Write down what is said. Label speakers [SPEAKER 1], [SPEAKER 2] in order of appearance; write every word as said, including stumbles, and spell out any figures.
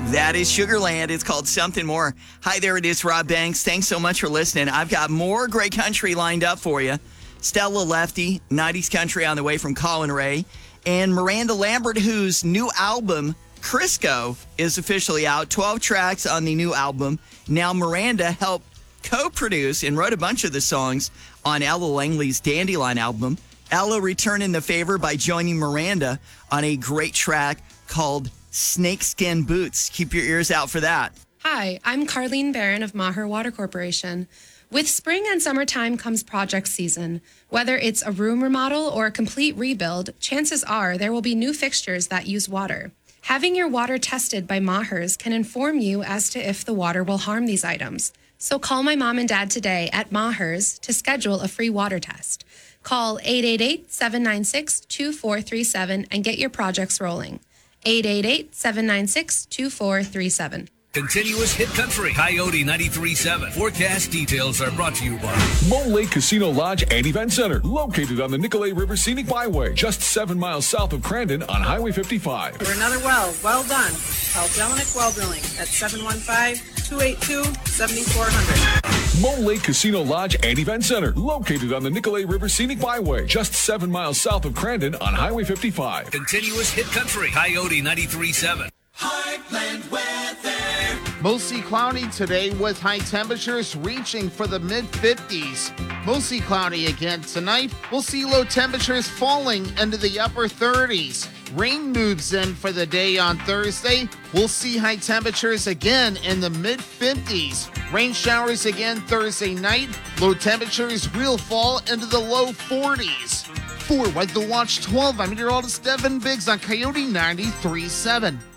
[SPEAKER 1] That is Sugarland. It's called Something More. Hi there, it is Rob Banks. Thanks so much for listening. I've got more great country lined up for you. Stella Lefty, nineties country on the way from Colin Ray. And Miranda Lambert, whose new album, Crisco, is officially out. twelve tracks on the new album. Now Miranda helped co-produce and wrote a bunch of the songs on Ella Langley's Dandelion album. Ella returning the favor by joining Miranda on a great track called Snakeskin Boots. Keep your ears out for that.
[SPEAKER 2] Hi, I'm Carlene Barron of Maher Water Corporation. With spring and summertime comes project season. Whether it's a room remodel or a complete rebuild, chances are there will be new fixtures that use water. Having your water tested by Maher's can inform you as to if the water will harm these items. So call my mom and dad today at Maher's to schedule a free water test. Call eight eight eight, seven nine six, two four three seven and get your projects rolling. eight eight eight, seven nine six, two four three seven.
[SPEAKER 3] Continuous Hit Country, Coyote ninety-three point seven. Forecast details are brought to you by
[SPEAKER 4] Mole Lake Casino Lodge and Event Center, located on the Nicolet River Scenic Byway, just seven miles south of Crandon on Highway fifty-five.
[SPEAKER 5] For another well, well done. Call Jelinek Well Drilling at seven one five, two eight two, seven four zero zero.
[SPEAKER 4] Mole Lake Casino Lodge and Event Center, located on the Nicolet River Scenic Byway, just seven miles south of Crandon on Highway fifty-five.
[SPEAKER 3] Continuous Hit Country, Coyote ninety-three point seven.
[SPEAKER 6] Heartland weather.
[SPEAKER 7] Mostly cloudy today with high temperatures reaching for the mid fifties. Mostly cloudy again tonight. We'll see low temperatures falling into the upper thirties. Rain moves in for the day on Thursday. We'll see high temperatures again in the mid fifties. Rain showers again Thursday night. Low temperatures will fall into the low forties. For Weather Watch twelve, I'm meteorologist Devin Biggs on Coyote ninety-three point seven.